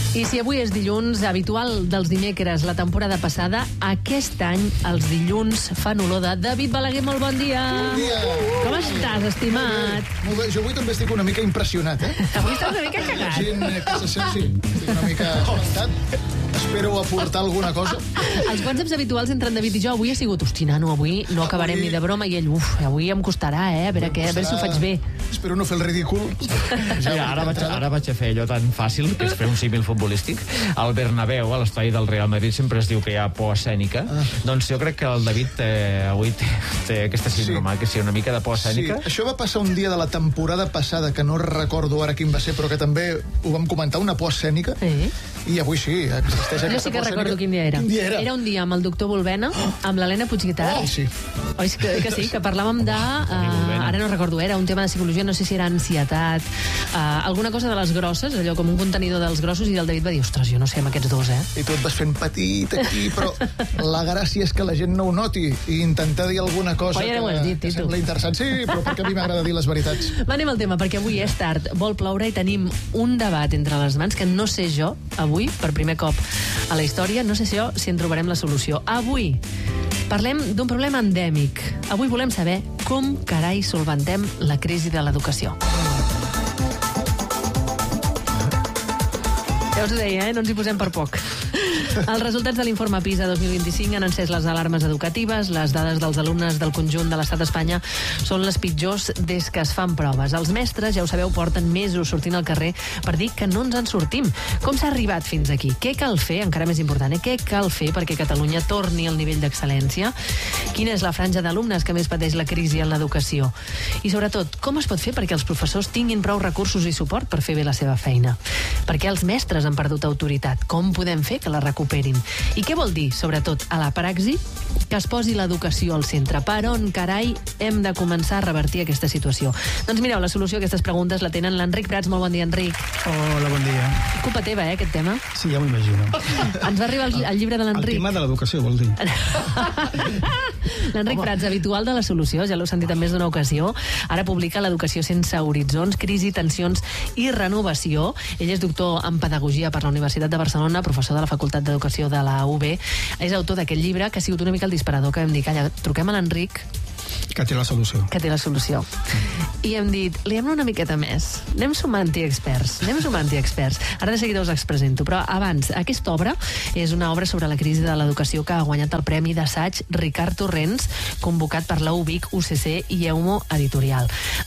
I si avui és dilluns, habitual dels dimecres la temporada passada, aquest any els dilluns fan olor de David Balaguer. Molt bon dia. Bon dia. Com estàs, estimat? Molt bé. Jo avui també estic una mica impressionat, Avui estàs una mica cagat. La gent que se sent, sí, estic una mica espantat. Espero aportar alguna cosa. Els whatsapps habituals entre en David i jo avui ha sigut, hosti, nano, avui no acabarem ni de broma, i ell, avui em costarà, a veure si ho faig bé. Espero no fer el ridícul. Ara vaig a fer allò tan fàcil, que és fer un símil futbolístic. Al Bernabéu, a l'estadi del Real Madrid, sempre es diu que hi ha por escènica. Doncs jo crec que el David avui té aquesta síndrome, que sí, una mica de por escènica. Sí, això va passar un dia de la temporada passada, que no recordo ara quin va ser, però que també ho vam comentar, una por escènica. Sí. I avui sí, existeix aquesta Jo sí que por recordo escènica. quin dia era. Quin dia era? Era un dia amb el doctor Volbena, amb l'Helena Puigguitart. Sí. Oi que sí, que parlàvem de... ara no recordo, era un tema de psicologia, no sé si era ansietat, alguna cosa de les grosses, allò com un contenidor dels grossos, i el David va dir, ostres, jo no sé amb aquests dos, I tu et vas fent petit aquí, però la gràcia és que la gent no ho noti i intentar dir alguna cosa ja ho has dit, que Tito. sembla interessant. Sí, però perquè a mi m'agrada dir les veritats. Va, anem al tema, perquè avui és tard, vol ploure i tenim un debat entre les mans que no sé jo, avui, per primer cop a la història, no sé jo si en trobarem la solució. Avui parlem d'un problema endèmic. Avui volem saber com carai solventem la crisi de l'educació. Ja us ho deia, no ens hi posem per poc. Els resultats de l'informe PISA 2025 han encès les alarmes educatives. Les dades dels alumnes del conjunt de l'estat d'Espanya són les pitjors des que es fan proves. Els mestres, ja ho sabeu, porten mesos sortint al carrer per dir que no ens en sortim. Com s'ha arribat fins aquí? Què cal fer, encara més important, què cal fer perquè Catalunya torni al nivell d'excel·lència? Quina és la franja d'alumnes que més pateix la crisi en l'educació? I sobretot, com es pot fer perquè els professors tinguin prou recursos i suport per fer bé la seva feina? Per què els mestres han perdut autoritat? Com podem fer que la recuperin? I què vol dir, sobretot, a la praxi, que es posi l'educació al centre? Per on, carai, hem de començar a revertir aquesta situació? Doncs mireu, la solució a aquestes preguntes la tenen l'Enric Prats. Molt bon dia, Enric. Hola, bon dia. Culpa teva, aquest tema? Sí, ja m'ho imagino. Ens va arribar el llibre de l'Enric. El tema de l'educació, vol dir. L'Enric Prats, habitual de la solució, ja l'heu sentit en més d'una ocasió. Ara publica l'Educació sense horitzons, crisi, tensions i renovació. Ell és doctor en pedagogia per la Universitat de Barcelona, professor de la Facultat d'Educació de la UB. És autor d'aquest llibre, que ha sigut una mica el disparador, que vam dir, calla, truquem a l'Enric, Que té la solució. que té la solució. I hem dit, liem una miqueta més. Anem sumant-hi experts. Ara de seguida us presento, però abans, aquesta obra és una obra sobre la crisi de l'educació que ha guanyat el Premi d'Assaig Ricard Torrents, convocat per la UBIC, UCC i EUMO Editorial.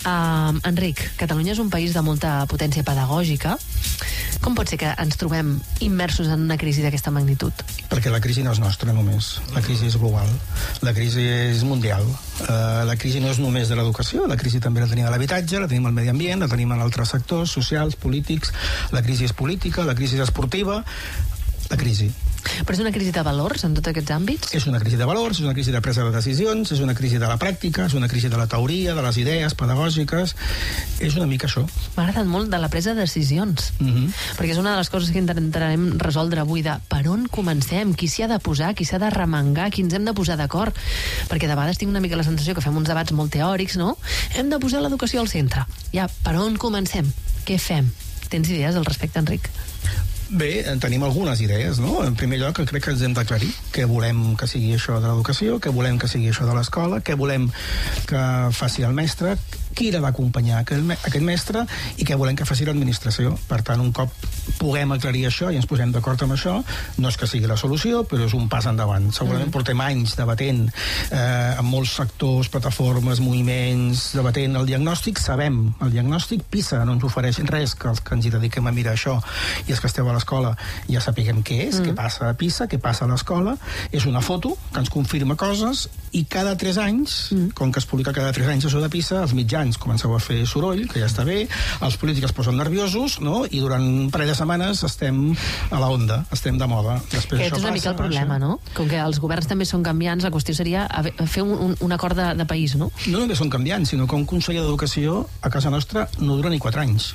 Enric, Catalunya és un país de molta potència pedagògica. Com pot ser que ens trobem immersos en una crisi d'aquesta magnitud? Perquè la crisi no és nostra només. La crisi és global. La crisi és mundial. La crisi no és només de l'educació, la crisi també la tenim a l'habitatge, la tenim al medi ambient, la tenim en altres sectors socials, polítics. La crisi és política, la crisi és esportiva. La crisi. Però és una crisi de valors en tots aquests àmbits? És una crisi de valors, és una crisi de presa de decisions, és una crisi de la pràctica, és una crisi de la teoria, de les idees pedagògiques. És una mica això. M'ha agradat molt de la presa de decisions, perquè és una de les coses que intentarem resoldre avui, de per on comencem, qui s'hi ha de posar, qui s'ha de remengar, qui ens hem de posar d'acord, perquè de vegades tinc una mica la sensació que fem uns debats molt teòrics, no? Hem de posar l'educació al centre. Ja, per on comencem? Què fem? Tens idees al respecte, Enric? Bé, tenim algunes idees, no? En primer lloc, crec que ens hem d'aclarir què volem que sigui això de l'educació, què volem que sigui això de l'escola, què volem que faci el mestre, qui l'ha d'acompanyar aquest mestre i què volem que faci l'administració. Per tant, un cop puguem aclarir això i ens posem d'acord amb això, no és que sigui la solució, però és un pas endavant. Segurament portem anys debatent amb molts sectors, plataformes, moviments, debatent el diagnòstic. Sabem el diagnòstic, PISA no ens ofereix res que ens hi dediquem a mirar això, i és que esteu a l'escola ja sapiguem què és, què passa a PISA, què passa a l'escola. És una foto que ens confirma coses, i cada 3 anys, com que es publica cada 3 anys això de PISA, els mitjans comenceu a fer soroll, que ja està bé, els polítics es posen nerviosos, no? I durant un parell de setmanes estem a la onda, estem de moda. Després Aquest és una mica el problema, no? Com que els governs també són canviants, la qüestió seria fer un acord de país, no? No només són canviants, sinó que un conseller d'Educació a casa nostra no dura ni 4 anys.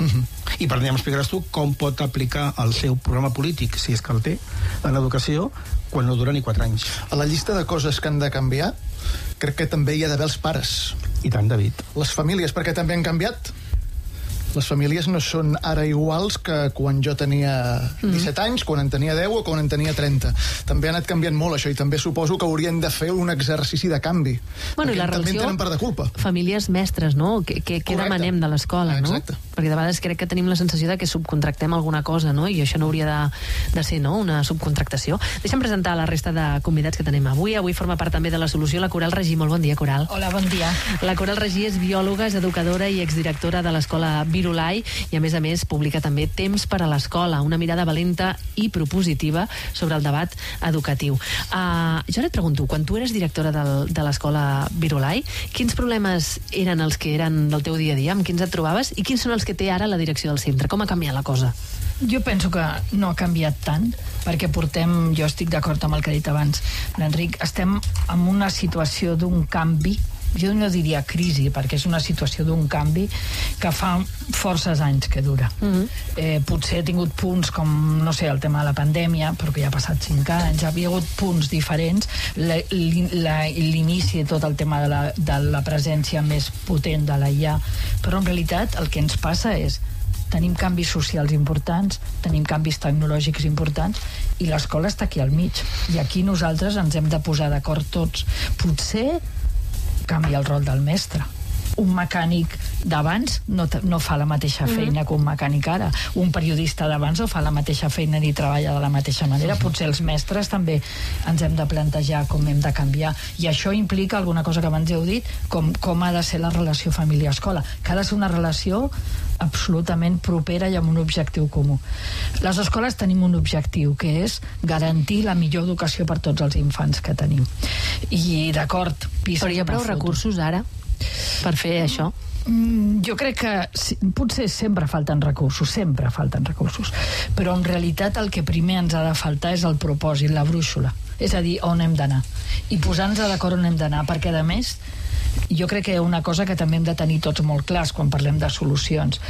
I per tant, m'explicaràs tu com pot aplicar el seu programa polític, si és que el té, en l'educació, quan no dura ni 4 anys. A la llista de coses que han de canviar, crec que també hi ha d'haver els pares. I tant, David. Les famílies, perquè també han canviat. Les famílies no són ara iguals que quan jo tenia 17 anys, quan en tenia 10 o quan en tenia 30. També ha anat canviant molt això, i també suposo que haurien de fer un exercici de canvi. Bueno, i la també relació... en tenen part de culpa. Famílies mestres, no? Què demanem de l'escola, no? Exacte. Perquè de vegades crec que tenim la sensació de que subcontractem alguna cosa, no? I això no hauria de ser, no?, una subcontractació. Deixa'm presentar la resta de convidats que tenim avui. Avui forma part també de la solució la Coral Regí. Molt bon dia, Coral. Hola, bon dia. La Coral Regí és biòloga, és educadora i exdirectora de l'escola Virolai, i a més publica també Temps per a l'escola, una mirada valenta i propositiva sobre el debat educatiu. Jo et pregunto, quan tu eres directora de l'escola Virolai, quins problemes eren els que eren del teu dia a dia, amb quins et trobaves, i quins són els que té ara la direcció del centre? Com ha canviat la cosa? Jo penso que no ha canviat tant, perquè jo estic d'acord amb el que ha dit abans l'Enric, estem en una situació d'un canvi, jo no diria crisi, perquè és una situació d'un canvi que fa forces anys que dura. Potser ha tingut punts com, no sé, el tema de la pandèmia, però que ja ha passat 5 anys, ha hagut punts diferents, l'inici de tot el tema de la presència més potent de la IA, però en realitat el que ens passa és tenim canvis socials importants, tenim canvis tecnològics importants, i l'escola està aquí al mig. I aquí nosaltres ens hem de posar d'acord tots. Potser canvia el rol del mestre. Un mecànic d'abans no fa la mateixa feina que un mecànic ara. Un periodista d'abans no fa la mateixa feina ni treballa de la mateixa manera. Potser els mestres també ens hem de plantejar com hem de canviar. I això implica alguna cosa que abans heu dit, com ha de ser la relació família-escola, que ha de ser una relació absolutament propera i amb un objectiu comú. Les escoles tenim un objectiu, que és garantir la millor educació per tots els infants que tenim. I d'acord, però hi ha prou recursos ara per fer això? Jo crec que potser sempre falten recursos, però en realitat el que primer ens ha de faltar és el propòsit, la brúixola, és a dir, on hem d'anar, i posar-nos d'acord on hem d'anar, perquè a més jo crec que hi ha una cosa que també hem de tenir tots molt clars quan parlem de solucions.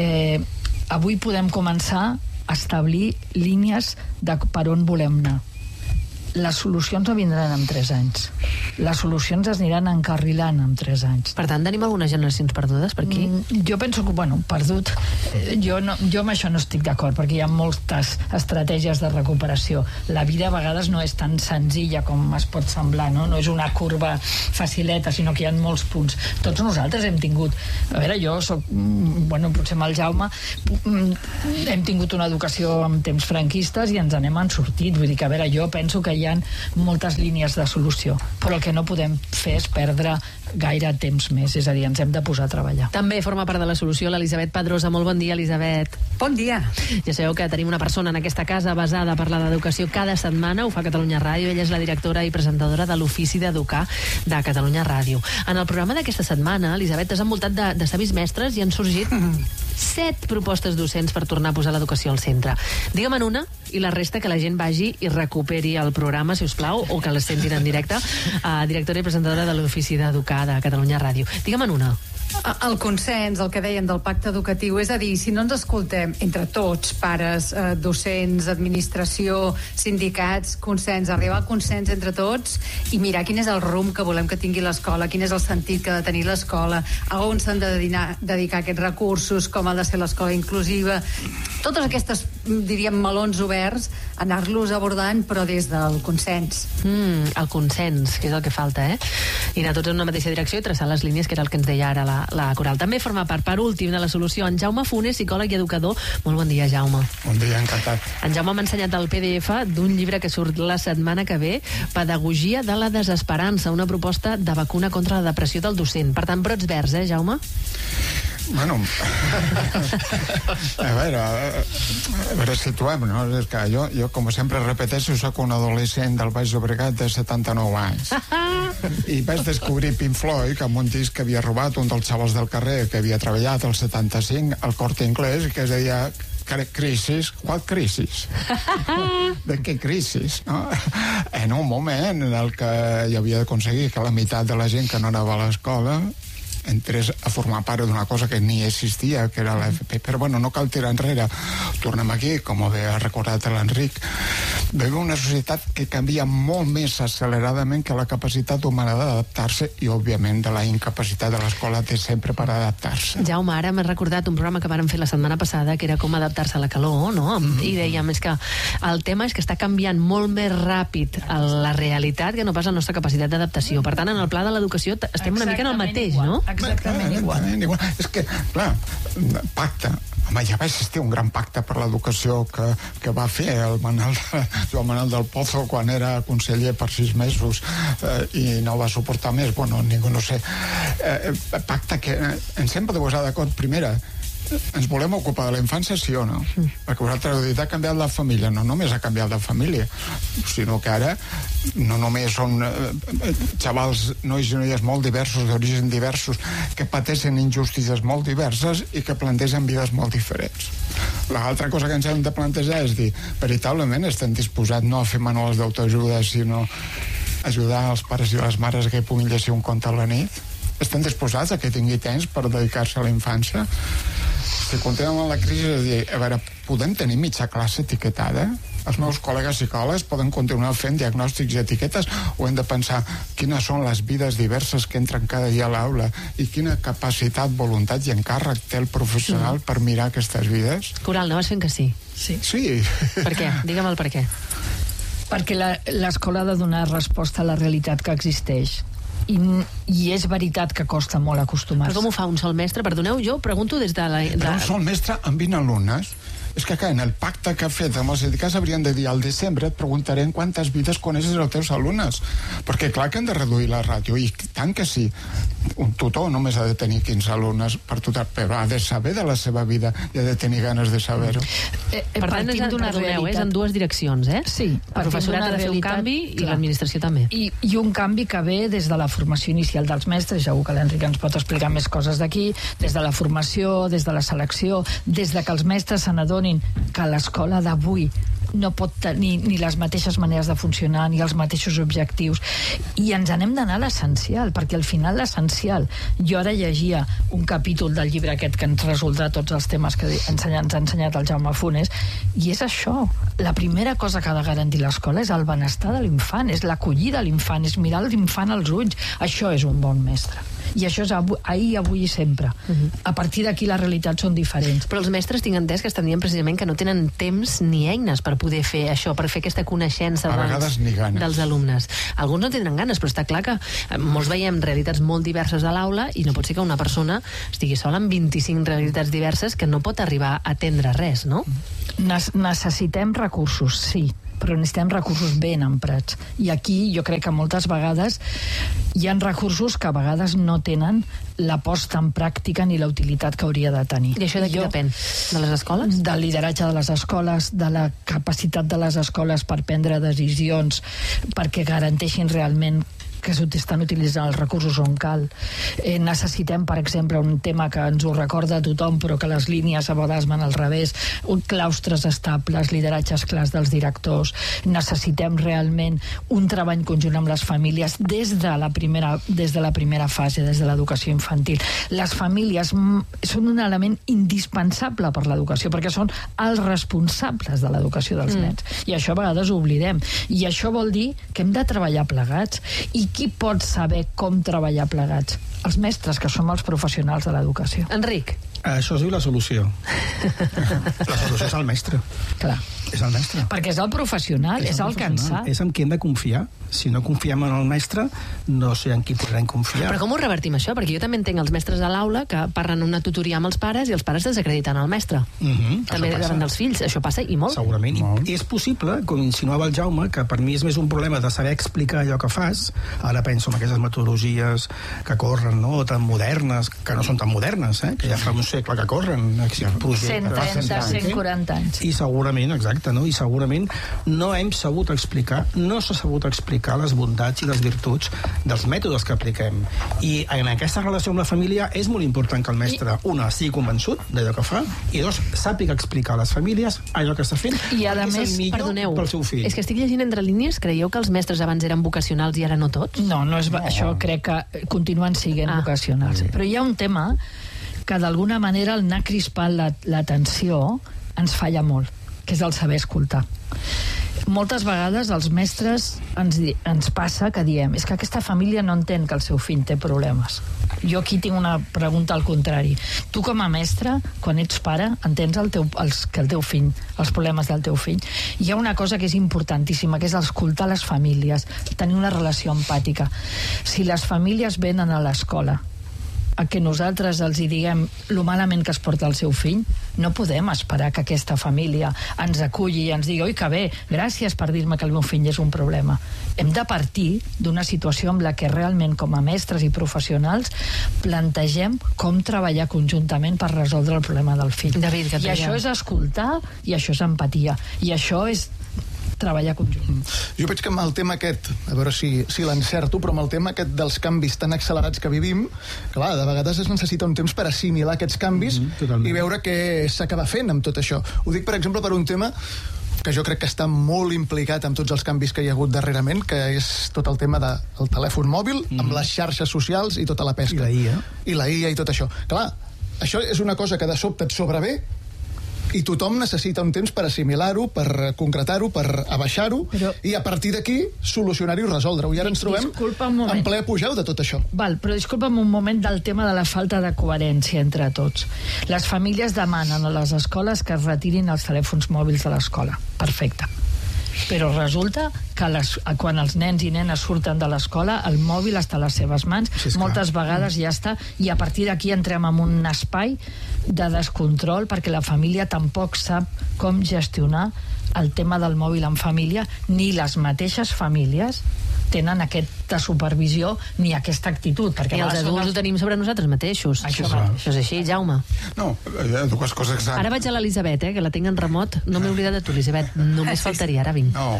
Avui podem començar a establir línies de per on volem anar. Les solucions no vindran en 3 anys. Les solucions es aniran encarrilant en 3 anys. Per tant, tenim algunes generacions perdudes per aquí? Jo penso que, perdut, jo amb això no estic d'acord, perquè hi ha moltes estratègies de recuperació. La vida a vegades no és tan senzilla com es pot semblar, no? No és una curva facileta, sinó que hi ha molts punts. Tots nosaltres hem tingut... A veure, jo soc... potser amb el Jaume hem tingut una educació en temps franquistes i ens n'hem sortit. Vull dir que, a veure, jo penso que hi ha moltes línies de solució, però el que no podem fer és perdre gaire temps més, és a dir, ens hem de posar a treballar. També forma part de la solució l'Elisabet Pedrosa. Molt bon dia, Elisabet. Bon dia. Ja sabeu que tenim una persona en aquesta casa basada a parlar d'educació cada setmana, ho fa Catalunya Ràdio. Ella és la directora i presentadora de l'Ofici d'Educar de Catalunya Ràdio. En el programa d'aquesta setmana, Elisabet, t'has envoltat de savis mestres i han sorgit 7 propostes docents per tornar a posar l'educació al centre. Digue'm una i la resta que la gent vagi i recuperi el programa, si us plau, o que les sentin en directe. Directora i presentadora de l'Ofici d'Educar de Catalunya Ràdio. Digue'm una. El consens, el que deien del pacte educatiu, és a dir, si no ens escoltem entre tots, pares, docents, administració, sindicats, consens, arribar al consens entre tots i mirar quin és el rumb que volem que tingui l'escola, quin és el sentit que ha de tenir l'escola, a on s'han de dedicar aquests recursos, com ha de ser l'escola inclusiva, totes aquestes, diríem, melons oberts, anar-los abordant, però des del consens. El consens, que és el que falta, I anar tots en una mateixa direcció i traçar les línies, que era el que ens deia ara la Coral. També forma part, per últim, de la solució, en Jaume Funes, psicòleg i educador. Molt bon dia, Jaume. Bon dia, encantat. En Jaume m'ha ensenyat el PDF d'un llibre que surt la setmana que ve, Pedagogia de la desesperança, una proposta de vacuna contra la depressió del docent. Per tant, brots verds, Jaume? Bueno, a veure, situem, no? És que jo, com sempre repeteixo, soc un adolescent del Baix Llobregat de 79 anys. I vaig descobrir Pink Floyd, amb un disc que havia robat un dels xavals del carrer que havia treballat al 75 al Corte Inglés, que es deia Crisis. Qual crisis? De què crisis? No? En un moment en el que hi havia d'aconseguir que la meitat de la gent que no anava a l'escola entrés a formar part d'una cosa que ni existia, que era l'FP. Però bueno, no cal tirar enrere. Tornem aquí, com bé ha recordat l'Enric. Vivim una societat que canvia molt més acceleradament que la capacitat humana d'adaptar-se i, òbviament, de la incapacitat de l'escola de sempre per adaptar-se. Jaume, ara m'he recordat un programa que vàrem fer la setmana passada, que era com adaptar-se a la calor, no? I dèiem, és que el tema és que està canviant molt més ràpid la realitat que no pas la nostra capacitat d'adaptació. Per tant, en el pla de l'educació estem una mica en el mateix, no? Exactament igual. És que, clar, pacte. Home, ja va existir un gran pacte per l'educació que va fer el Joan Manuel del Pozo quan era conseller per 6 mesos i no va suportar més. Bueno, ningú no sé. Pacte que ens hem de posar d'acord. Primera, ens volem ocupar de la infància, sí o no? Perquè vosaltres heu dit, ha canviat la família. No només ha canviat la família, sinó que ara no només són xavals, nois i noies molt diversos, d'origen diversos, que pateixen injustícies molt diverses i que plantegen vides molt diferents. L'altra cosa que ens hem de plantejar és dir, veritablement estem disposats no a fer manuals d'autoajuda, sinó a ajudar els pares i les mares que puguin llegir un conte a la nit? Estem disposats a que tingui temps per dedicar-se a la infància? Si continuem amb la crisi, és a dir, a veure, podem tenir mitja classe etiquetada? Els meus col·legues psicòlegs poden continuar fent diagnòstics i etiquetes, o hem de pensar quines són les vides diverses que entren cada dia a l'aula i quina capacitat, voluntat i encàrrec té el professional per mirar aquestes vides? Coral, no vas fent que sí? Sí. Sí. Per què? Digue'm el per què. Perquè l'escola ha de donar resposta a la realitat que existeix. I és veritat que costa molt acostumar-se. Però com ho fa un sol mestre? Perdoneu, jo pregunto des de la... Però un sol mestre amb 20 alumnes? És que en el pacte que ha fet amb els sindicats haurien de dir al desembre et preguntarem quantes vides coneixes els teus alumnes, perquè clar que han de reduir la ràtio, i tant que sí, un tutor només ha de tenir 15 alumnes per tutor, però ha de saber de la seva vida i ha de tenir ganes de saber-ho. Per tant, és en dues direccions, eh? Sí. El professorat ha de fer un canvi i l'administració també. I un canvi que ve des de la formació inicial dels mestres, segur que l'Enric ens pot explicar més coses d'aquí, des de la formació, des de la selecció, des de que els mestres se n'adonin que l'escola d'avui no pot tenir ni les mateixes maneres de funcionar ni els mateixos objectius, i ens n'hem d'anar a l'essencial, perquè al final l'essencial, jo ara llegia un capítol del llibre aquest que ens resoldrà tots els temes que ens ha ensenyat el Jaume Funes, i és això, la primera cosa que ha de garantir l'escola és el benestar de l'infant, és l'acollida a l'infant, és mirar l'infant als ulls. Això és un bon mestre, i això és ahir, avui i sempre. A partir d'aquí les realitats són diferents. Però els mestres tinc entès que estan dient precisament que no tenen temps ni eines per poder fer això, per fer aquesta coneixença dels alumnes. Alguns no tindran ganes, però està clar que molts veiem realitats molt diverses a l'aula i no pot ser que una persona estigui sola amb 25 realitats diverses que no pot arribar a atendre res, no? Necessitem recursos, sí, però necessitem recursos ben emprats. I aquí jo crec que moltes vegades hi ha recursos que a vegades no tenen la posta en pràctica ni la utilitat que hauria de tenir. I això de qui depèn? De les escoles? Del lideratge de les escoles, de la capacitat de les escoles per prendre decisions perquè garanteixin realment que s'estan utilitzant els recursos on cal. Necessitem, per exemple, un tema que ens ho recorda a tothom, però que les línies a vegades van al revés, claustres estables, lideratges clars dels directors. Necessitem realment un treball conjunt amb les famílies des de la primera fase, des de l'educació infantil. Les famílies són un element indispensable per l'educació, perquè són els responsables de l'educació dels nens. I això a vegades ho oblidem. I això vol dir que hem de treballar plegats. I qui pot saber com treballar plegats? Els mestres, que som els professionals de l'educació. Enric. Això es diu la solució. La solució és el mestre. Clar. És el mestre. Perquè és el professional, és el cansat. És en qui hem de confiar. Si no confiem en el mestre, no sé en qui podrem confiar. Però com ho revertim, això? Perquè jo també entenc els mestres a l'aula que parlen una tutoria amb els pares i els pares desacrediten el mestre. També davant dels fills. Això passa i molt. Segurament. I és possible, com insinuava el Jaume, que per mi és més un problema de saber explicar allò que fas. Ara penso en aquestes metodologies que corren, no?, tan modernes, que no són tan modernes, que ja fa un segle que corren. 130, 140 anys. I segurament, exacte, no? I segurament no hem sabut explicar, no s'ha sabut explicar les bondats i les virtuts dels mètodes que apliquem. I en aquesta relació amb la família és molt important que el mestre, una, sigui convençut d'allò que fa, i dos, sàpiga explicar a les famílies allò que està fent, i a més, perdoneu, pel seu fill. És que estic llegint entre línies, creieu que els mestres abans eren vocacionals i ara no tots? No, això crec que continuen sent vocacionals. Però hi ha un tema que d'alguna manera el anar crispant l'atenció ens falla molt, que és el saber escoltar. moltes vegades els mestres ens passa que diem és que aquesta família no entén que el seu fill té problemes. Jo aquí tinc una pregunta al contrari. Tu com a mestre, quan ets pare, entens que el teu fill, els problemes del teu fill. Hi ha una cosa que és importantíssima, que és escoltar les famílies, tenir una relació empàtica. Si les famílies venen a l'escola a que nosaltres els hi diguem lo malament que es porta el seu fill, no podem esperar que aquesta família ens aculli i ens digui, oi que bé, gràcies per dir-me que el meu fill és un problema. Hem de partir d'una situació amb la que realment com a mestres i professionals plantegem com treballar conjuntament per resoldre el problema del fill. David, I això és escoltar, i això és empatia, i això és treballar conjunt. Jo veig que amb el tema aquest, a veure si l'encerto, però amb el tema aquest dels canvis tan accelerats que vivim, clar, de vegades es necessita un temps per assimilar aquests canvis i veure què s'acaba fent amb tot això. Ho dic, per exemple, per un tema que jo crec que està molt implicat amb tots els canvis que hi ha hagut darrerament, que és tot el tema del telèfon mòbil, amb les xarxes socials i tota la pesca. I la IA i tot això. Clar, això és una cosa que de sobte et sobrevé i tothom necessita un temps per assimilar-ho, per concretar-ho, per abaixar-ho, i a partir d'aquí solucionar-ho i resoldre-ho. I ara ens trobem en ple apogeu de tot això. Però disculpa'm un moment del tema de la falta de coherència entre tots. Les famílies demanen a les escoles que es retirin els telèfons mòbils de l'escola. Perfecte. Però resulta que quan els nens i nenes surten de l'escola el mòbil està a les seves mans, moltes vegades ja està, i a partir d'aquí entrem en un espai de descontrol perquè la família tampoc sap com gestionar el tema del mòbil en família, ni les mateixes famílies tenen aquesta supervisió ni aquesta actitud. I els adults ho tenim sobre nosaltres mateixos. Això és així, Jaume. No, hi ha dues coses exactes. Ara vaig a l'Elisabet, que la tinc en remot. No m'he oblidat de tu, Elisabet. Només faltaria, ara vinc. No,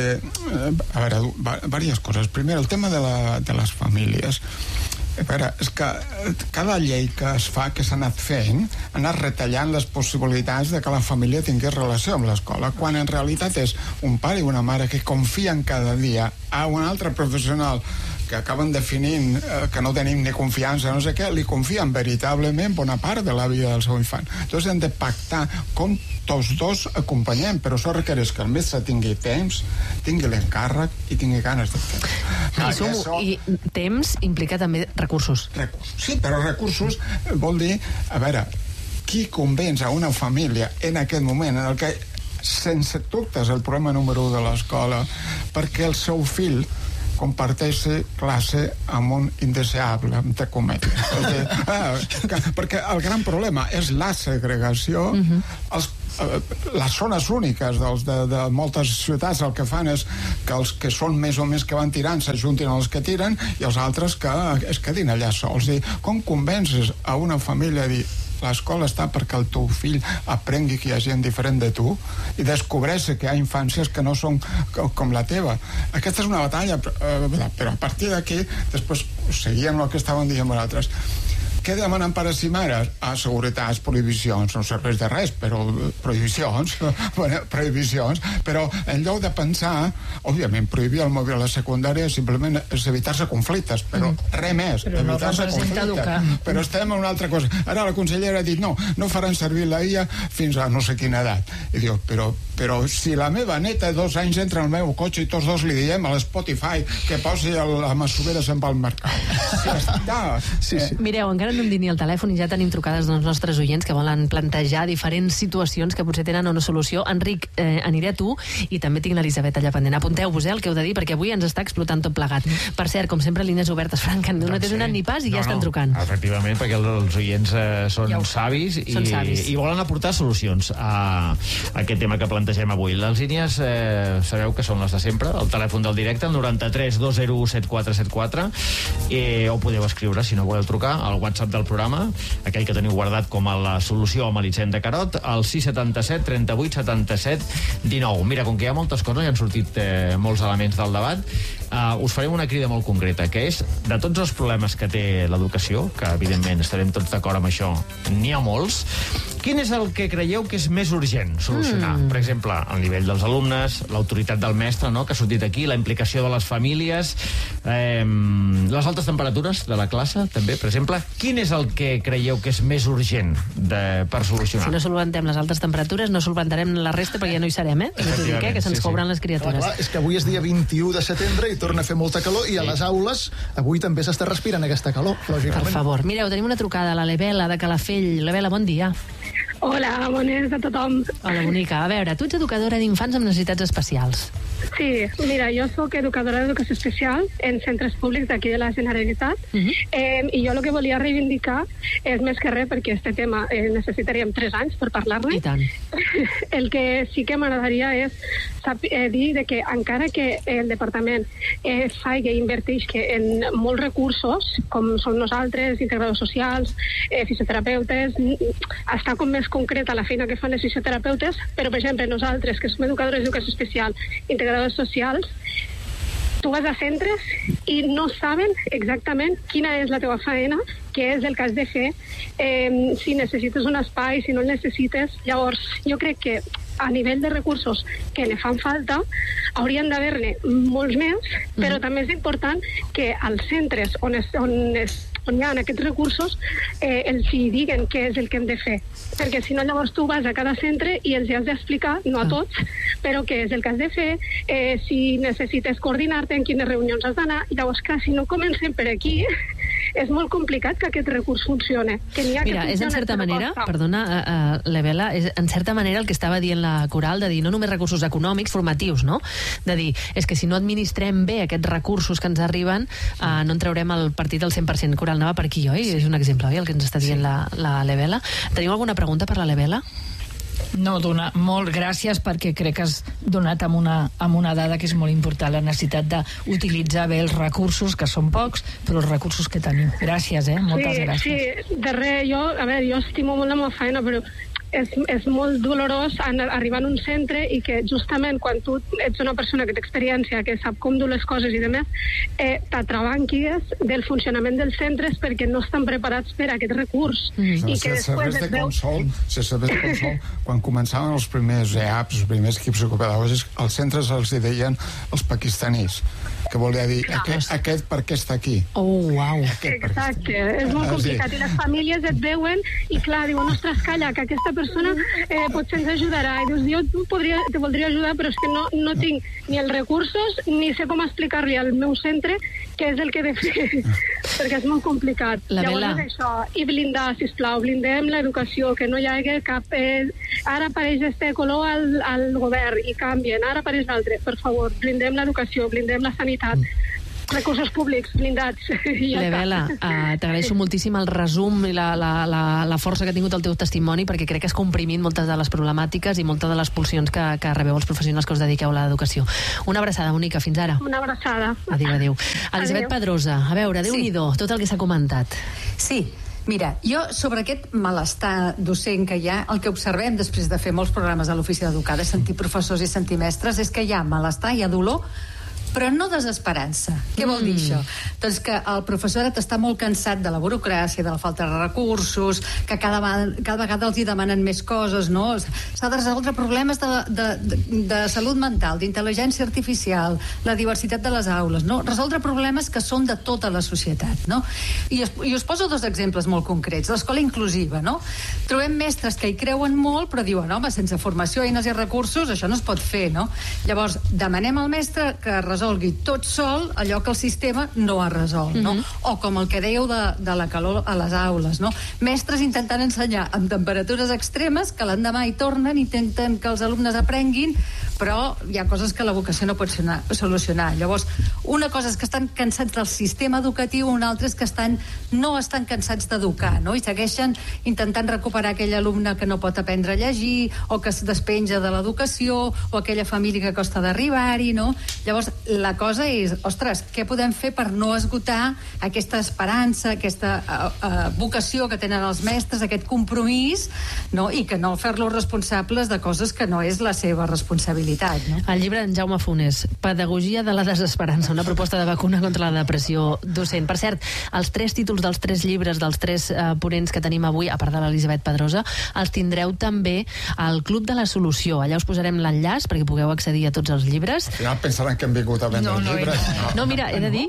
a veure, diverses coses. Primer, el tema de les famílies. A veure, és que cada llei que es fa, que s'ha anat fent, ha anat retallant les possibilitats de que la família tingués relació amb l'escola, quan en realitat és un pare i una mare que confien cada dia a un altre professional que acaben definint que no tenim ni confiança, no sé què, li confien veritablement bona part de la vida del seu infant. Llavors hem de pactar com tots dos acompanyem, però això requereix que el mestre tingui temps, tingui l'encàrrec i tingui ganes de fer. I temps implica també recursos. Sí, però recursos vol dir, a veure, qui convenç a una família en aquest moment en el que sense dubtes el problema número 1 de l'escola perquè el seu fill comparteixi classe amb un indeseable, entre cometes. Perquè el gran problema és la segregació. Les zones úniques de moltes ciutats el que fan és que els que són més o més que van tirant s'ajuntin als que tiren i els altres que es quedin allà sols. Com convences a una família a dir l'escola està perquè el teu fill aprengui que hi ha gent diferent de tu i descobreixi que hi ha infàncies que no són com la teva. Aquesta és una batalla, però a partir d'aquí després seguíem el que estàvem dient vosaltres. Què demanen pares i mares? Seguretats, prohibicions, no serveix de res, però prohibicions, però en lloc de pensar, òbviament, prohibir el mòbil a la secundària simplement és evitar-se conflictes, però res més, evitar-se conflictes. Però estem en una altra cosa. Ara la consellera ha dit, no faran servir la IA fins a no sé quina edat. I diu, però si la meva neta de 2 anys entra al meu cotxe i tots dos li diem a l'Spotify que posi la masovera se'n va al mercat. Ja està. Mireu, encara no hem dit ni el telèfon i ja tenim trucades dels nostres oients que volen plantejar diferents situacions que potser tenen una solució. Enric, aniré a tu i també tinc l'Elisabet allà pendent. Apunteu-vos el que heu de dir perquè avui ens està explotant tot plegat. Per cert, com sempre, línies obertes, Frank, no t'he donat ni pas i ja estan trucant. Efectivament, perquè els oients són savis i volen aportar solucions a aquest tema que plantegem avui. Les línies sabeu que són les de sempre, el telèfon del directe, el 93 201 7474, o podeu escriure, si no voleu trucar, al WhatsApp del programa, aquell que teniu guardat com a la solució amb Elisent de Carot, al 677 38 77 19. Mira, com que hi ha moltes coses i han sortit molts elements del debat, us farem una crida molt concreta, que és, de tots els problemes que té l'educació, que evidentment estarem tots d'acord amb això, n'hi ha molts, quin és el que creieu que és més urgent solucionar? Per exemple, el nivell dels alumnes, l'autoritat del mestre, no?, que ha sortit aquí, la implicació de les famílies, les altes temperatures de la classe, també, per exemple. Quin Quin és el que creieu que és més urgent per solucionar? Si no solventem les altes temperatures, no solventarem la resta perquè ja no hi serem, que se'ns cobran les criatures. Clar, és que avui és dia 21 de setembre i torna a fer molta calor i a les aules avui també s'està respirant aquesta calor, lògicament. Per favor. Mireu, tenim una trucada a la Lebela de Calafell. Lebela, bon dia. Hola, bones a tothom. Hola, bonica. A veure, tu ets educadora d'infants amb necessitats especials. Sí, mira, jo sóc educadora d'educació especial en centres públics d'aquí de la Generalitat i jo el que volia reivindicar és més que res, perquè aquest tema necessitaríem 3 anys per parlar-ne. I tant. El que sí que m'agradaria és dir que encara que el departament faci i inverteix en molts recursos, com són nosaltres, integradors socials, fisioterapeutes, està com més concreta la feina que fan les fisioterapeutes, però, per exemple, nosaltres, que som educadores d'educació especial, integradors socials, tu vas a centres i no saben exactament quina és la teva feina, què és el que has de fer, si necessites un espai, si no el necessites. Llavors, jo crec que a nivell de recursos que ne fan falta, haurien d'haver-ne molts més, però també és important que als centres on hi ha aquests recursos els hi diguen què és el que hem de fer, perquè si no llavors tu vas a cada centre i els has d'explicar, no a tots, però què és el que has de fer, si necessites coordinar-te, en quines reunions has d'anar. Llavors, clar, si no comencem per aquí, és molt complicat que aquest recurs funcione. Mira, és en certa manera, perdona, Lebela, és en certa manera el que estava dient la Coral, de dir no només recursos econòmics, formatius, no? De dir, és que si no administrem bé aquests recursos que ens arriben, no en traurem el partit al 100%. Coral, anava per aquí, oi? És un exemple, oi, el que ens està dient la Lebela. Teniu alguna pregunta per la Lebela? No, molt gràcies, perquè crec que has donat amb una dada que és molt important, la necessitat d'utilitzar bé els recursos, que són pocs, però els recursos que tenim. Gràcies, moltes gràcies. Sí, de res, jo estimo molt la meva feina, però és molt dolorós arribar a un centre i que justament quan tu ets una persona que té experiència, que sap com dur les coses i demés, t'atrabanquis del funcionament dels centres perquè no estan preparats per a aquest recurs. I que després de Consol, quan començaven els primers EAPs, els primers equips psicopedagògics, als centres els deien els pakistanis, que volia dir, aquest per què està aquí? Oh, uau. Exacte, és molt complicat. I les famílies et veuen i clar, diuen, ostres, calla, que aquesta persona potser ens ajudarà. I dius, jo te voldria ajudar, però és que no tinc ni els recursos ni sé com explicar-li al meu centre què és el que he de fer, perquè és molt complicat. Llavors és això, i blindar, sisplau, blindem l'educació, que no hi hagi cap... Ara apareix este color al govern i canvien, ara apareix l'altre. Per favor, blindem l'educació, blindem la sanitat. Recursos públics blindats. Lebela, t'agraeixo moltíssim el resum i la força que ha tingut el teu testimoni, perquè crec que has comprimit moltes de les problemàtiques i moltes de les pulsions que rebeu els professionals que us dediqueu a l'educació. Una abraçada, Mónica, fins ara. Una abraçada. Adéu. Elisabet Pedrosa, a veure, Déu-n'hi-do, tot el que s'ha comentat. Sí. Mira, jo sobre aquest malestar docent que hi ha, el que observem després de fer molts programes a l'Ofici d'Educada, sentir professors i sentir mestres, és que hi ha malestar, hi ha dolor, però no desesperança. Què vol dir això? Doncs que el professorat està molt cansat de la burocràcia, de la falta de recursos, que cada vegada els hi demanen més coses, no? S'ha de resoldre problemes de salut mental, d'intel·ligència artificial, la diversitat de les aules, no? Resoldre problemes que són de tota la societat, no? I us poso 2 exemples molt concrets. L'escola inclusiva, no? Trobem mestres que hi creuen molt, però diuen, home, sense formació, eines i recursos, això no es pot fer, no? Llavors, demanem al mestre que resolgui tot sol allò que el sistema no ha resolt, no? O com el que dèieu de la calor a les aules, no? Mestres intentant ensenyar amb temperatures extremes que l'endemà hi tornen, intenten que els alumnes aprenguin, però hi ha coses que la vocació no pot solucionar. Llavors, una cosa és que estan cansats del sistema educatiu, una altra és que no estan cansats d'educar, no? I segueixen intentant recuperar aquell alumne que no pot aprendre a llegir, o que es despenja de l'educació, o aquella família que costa d'arribar-hi, no? Llavors, la cosa és, ostres, què podem fer per no esgotar aquesta esperança, aquesta vocació que tenen els mestres, aquest compromís, no? I que no fer-los responsables de coses que no és la seva responsabilitat. responsabilitat, no? El llibre d'en Jaume Funes, Pedagogia de la desesperança, una proposta de vacuna contra la depressió docent. Per cert, els 3 títols dels 3 llibres dels 3 ponents que tenim avui, a part de l'Elisabet Pedrosa, els tindreu també al Club de la Solució. Allà us posarem l'enllaç perquè pugueu accedir a tots els llibres. Al final pensaran que hem vingut a vendre els llibres. No, mira, he de dir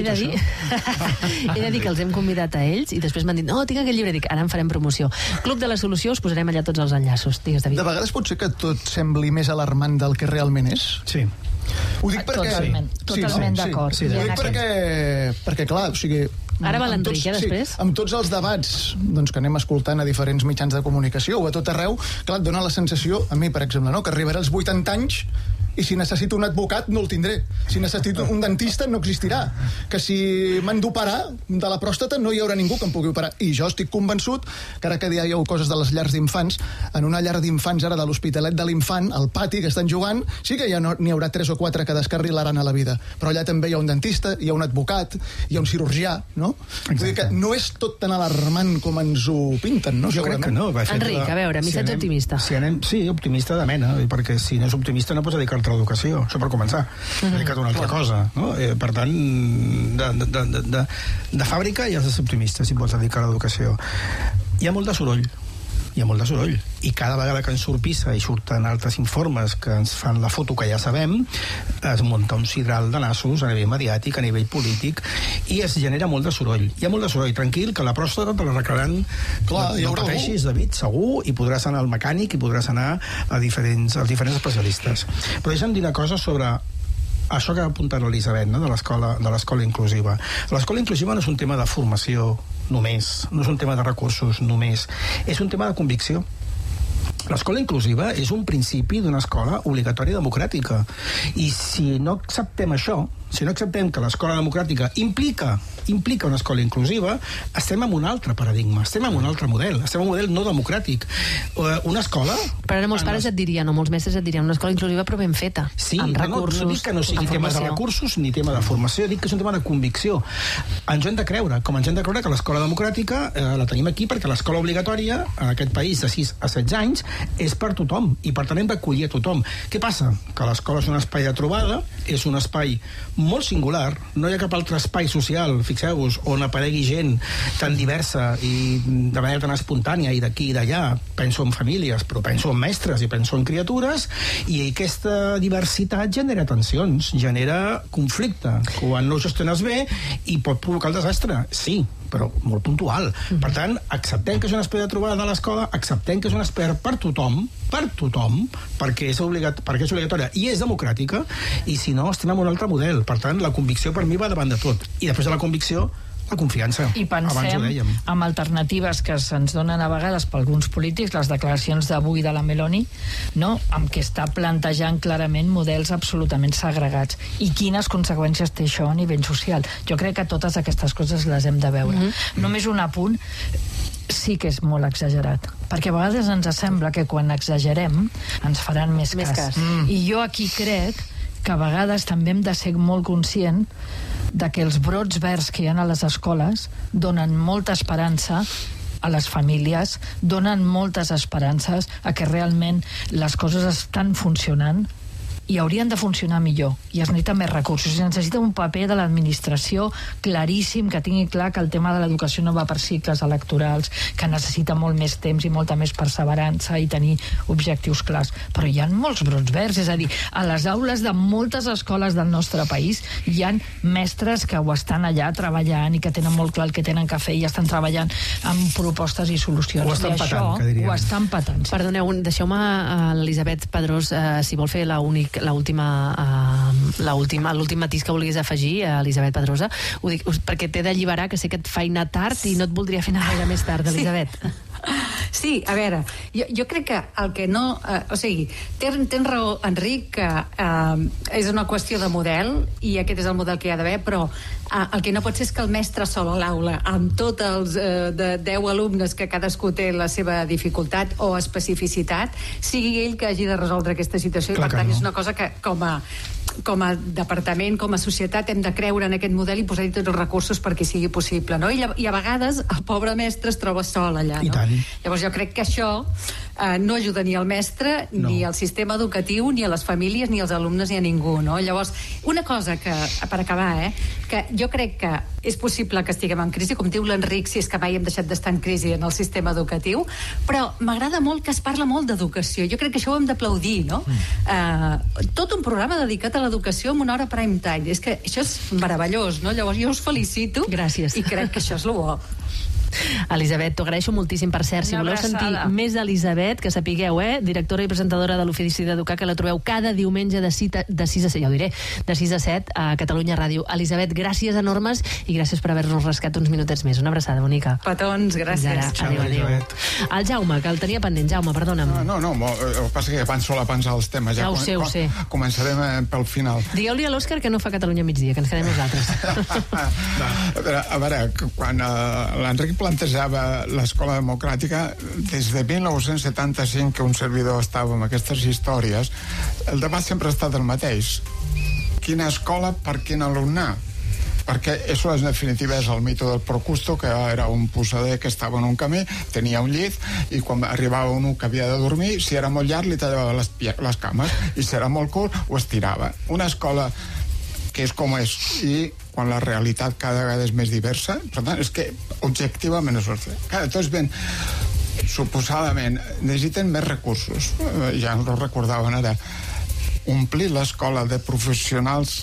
que els hem convidat a ells i després m'han dit, no, tinc aquest llibre, dic, ara en farem promoció. Club de la Solució, us posarem allà tots els enllaços. Digues, David. De vegades pot ser que tot sembli més alarmant del que realment és? Sí. Ho dic perquè... Totalment d'acord. Ho dic perquè, clar, o sigui... Ara va l'Enric, després? Amb tots els debats doncs, que anem escoltant a diferents mitjans de comunicació o a tot arreu, clar, et dona la sensació, a mi, per exemple, no, que arribaré als 80 anys i si necessito un advocat no el tindré. Si necessito un dentista no existirà. Que si m'han d'operar de la pròstata no hi haurà ningú que em pugui operar. I jo estic convençut que ara que dieu coses de les llars d'infants, en una llar d'infants ara de l'Hospitalet de l'Infant, al pati que estan jugant, sí que ja n'hi haurà 3 o 4 que descarrilaran a la vida. Però allà també hi ha un dentista, hi ha un advocat, hi ha un cirurgià, no? Vull dir que no és tot tan alarmant com ens ho pinten, no? Jo crec que no. Enric, a veure, missatge optimista. Sí, optimista de mena, perquè si no és optimista no pots dedicar-te a l'educació, això per començar. Dedica't a una altra cosa, no? Per tant, de fàbrica ja has de ser optimista si pots dedicar a l'educació. Hi ha molt de soroll, i cada vegada que ens surt PISA i surten altres informes que ens fan la foto que ja sabem, es munta un sidral de nassos a nivell mediàtic, a nivell polític, i es genera molt de soroll. Hi ha molt de soroll, tranquil, que la pròstata te la arreglaran. Clar, no pateixis, David, segur, i podràs anar al mecànic i podràs anar a diferents especialistes. Però deixa'm dir una cosa sobre això que ha apuntat l'Elisabet, no? de l'escola inclusiva. L'escola inclusiva no és un tema de formació només, no és un tema de recursos només, és un tema de convicció. L'escola inclusiva és un principi d'una escola obligatòria democràtica, i si no acceptem això, si no acceptem que l'escola democràtica implica una escola inclusiva, estem en un altre paradigma, estem en un altre model, estem en un model no democràtic. Una escola... Però ara molts pares et dirien, o molts mestres et dirien, una escola inclusiva però ben feta, amb recursos, no dic que no sigui tema de recursos ni tema de formació, dic que és un tema de convicció. Ens ho hem de creure, com ens hem de creure que l'escola democràtica la tenim aquí perquè l'escola obligatòria en aquest país de 6 a 16 anys és per tothom, i per tant hem d'acollir a tothom. Què passa? Que l'escola és un espai de trobada, és un espai molt singular, no hi ha cap altre espai social, fixeu-vos, on aparegui gent tan diversa i de manera tan espontània i d'aquí i d'allà. Penso en famílies, però penso en mestres i penso en criatures, i aquesta diversitat genera tensions, genera conflicte, quan no ho gestiones bé i pot provocar el desastre, sí, però molt puntual. Per tant, acceptem que és un espai de trobada de l'escola, acceptem que és un espai per tothom, perquè és obligatòria i és democràtica, i si no, estem en un altre model. Per tant, la convicció per mi va davant de tot. I després de la convicció, la confiança. I pensem en alternatives que se'ns donen a vegades per alguns polítics, les declaracions d'avui de la Meloni, no? Amb què està plantejant clarament models absolutament segregats. I quines conseqüències té això a nivell social. Jo crec que totes aquestes coses les hem de veure. Només un apunt, sí que és molt exagerat, perquè a vegades ens sembla que quan exagerem ens faran més cas. I jo aquí crec que a vegades també hem de ser molt conscient de que els brots verds que hi ha a les escoles donen molta esperança a les famílies, donen moltes esperances a que realment les coses estan funcionant i haurien de funcionar millor, i es necessita més recursos, i necessita un paper de l'administració claríssim, que tingui clar que el tema de l'educació no va per cicles electorals, que necessita molt més temps i molta més perseverança i tenir objectius clars. Però hi ha molts brots verds, és a dir, a les aules de moltes escoles del nostre país hi ha mestres que ho estan allà treballant i que tenen molt clar el que tenen que fer i estan treballant amb propostes i solucions. Ho estan patant, que diríem. Ho estan patant. Perdoneu, deixeu-me a l'Elisabet Pedrós, si vol fer l'últim matís que vulguis afegir, Elisabet Pedrosa. Ho dic perquè t'he d'alliberar, que sé que et fa anar tard i no et voldria fer anar gaire més tard, Elisabet. Sí, a veure, jo crec que el que no... o sigui, tens raó, Enric, que és una qüestió de model, i aquest és el model que hi ha d'haver, però el que no pot ser és que el mestre sol a l'aula, amb tots els de 10 alumnes que cadascú té la seva dificultat o especificitat, sigui ell que hagi de resoldre aquesta situació. Clar, i per tant és una cosa que com a departament, com a societat, hem de creure en aquest model i posar-hi tots els recursos perquè sigui possible, no? I a vegades el pobre mestre es troba sol allà, no? Llavors jo crec que això no ajuda ni al mestre, ni al sistema educatiu, ni a les famílies, ni als alumnes, ni a ningú, no? Llavors, una cosa que, per acabar, que jo crec que és possible que estiguem en crisi, com diu l'Enric, si és que mai hem deixat d'estar en crisi en el sistema educatiu, però m'agrada molt que es parla molt d'educació. Jo crec que això ho hem d'aplaudir, no? Tot un programa dedicat a l'educació en una hora prime time. És que això és meravellós, no? Llavors jo us felicito. Gràcies. I crec que això és lo bo. Elisabet, t'ho agraeixo moltíssim. Per cert, si voleu sentir més d'Elisabet, que sapigueu, directora i presentadora de l'Ofici d'Educar, que la trobeu cada diumenge de 6 a 7, ja ho diré, de 6 a 7 a Catalunya Ràdio. Elisabet, gràcies enormes i gràcies per haver-nos rascat uns minutets més. Una abraçada, bonica. Petons, gràcies. Adéu. El Jaume, que el tenia pendent. Jaume, perdona'm. No, el que passa que abans sol avançar els temes. Ja ho sé. Començarem pel final. Digueu-li a l'Òscar que no fa Catalunya migdia, que ens quedem nosaltres. A veure, quan l'Enric plantejava l'escola democràtica, des de 1975 que un servidor estava amb aquestes històries, el debat sempre ha estat el mateix. Quina escola per quin alumnat? Perquè això en definitiva és el mito del Procusto, que era un posader que estava en un camí, tenia un llit, i quan arribava un que havia de dormir, si era molt llarg li tallava les cames, i si era molt curt ho estirava. Una escola que és com és, i quan la realitat cada vegada és més diversa, per tant, és que objectivament és tots ben suposadament necessiten més recursos, ja ho recordaven ara, omplir l'escola de professionals